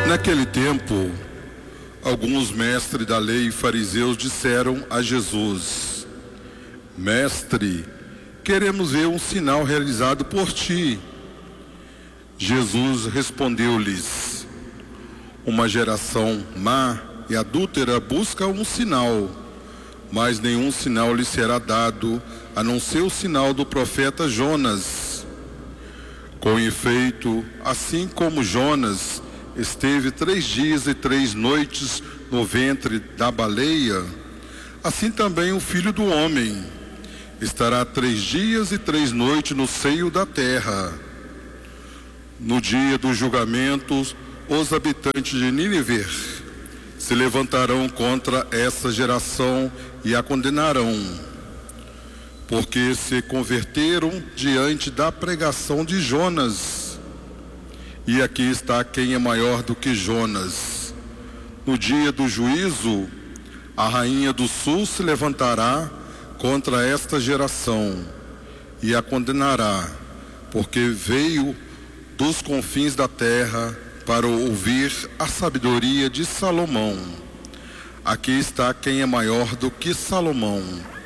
Naquele tempo, alguns mestres da lei e fariseus disseram a Jesus: Mestre, queremos ver um sinal realizado por ti. Jesus respondeu-lhes: Uma geração má e adúltera busca um sinal, mas nenhum sinal lhe será dado, a não ser o sinal do profeta Jonas. Com efeito, assim como Jonas esteve 3 dias e 3 noites no ventre da baleia, assim também o Filho do Homem estará 3 dias e 3 noites no seio da terra. No dia do julgamento, os habitantes de Nínive se levantarão contra essa geração e a condenarão, porque se converteram diante da pregação de Jonas. E aqui está quem é maior do que Jonas. No dia do juízo, a rainha do sul se levantará contra esta geração e a condenará, porque veio dos confins da terra para ouvir a sabedoria de Salomão. Aqui está quem é maior do que Salomão.